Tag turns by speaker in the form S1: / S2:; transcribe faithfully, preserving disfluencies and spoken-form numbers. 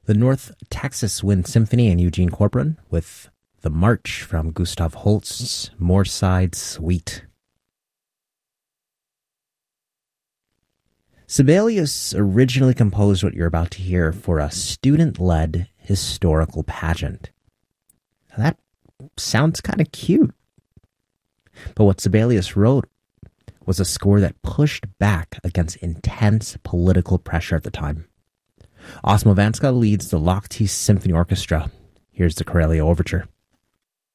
S1: The North Texas Wind Symphony and Eugene Corcoran with The March from Gustav Holst's Moorside Suite. Sibelius originally composed what you're about to hear for a student-led historical pageant. That sounds kind of cute. But what Sibelius wrote was a score that pushed back against intense political pressure at the time. Osmo Vanska leads the Lochte Symphony Orchestra. Here's the Corellia Overture.